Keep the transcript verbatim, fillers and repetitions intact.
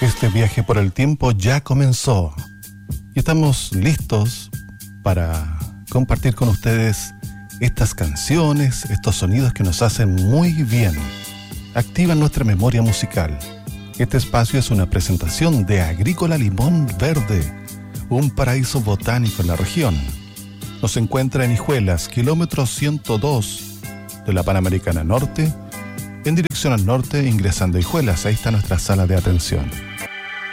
Este viaje por el tiempo ya comenzó y estamos listos para compartir con ustedes estas canciones, estos sonidos que nos hacen muy bien, activan nuestra memoria musical. Este espacio es una presentación de Agrícola Limón Verde, un paraíso botánico en la región. Nos encuentra en Hijuelas, kilómetro ciento dos de la Panamericana Norte, en dirección al norte, ingresando a Hijuelas. Ahí está nuestra sala de atención.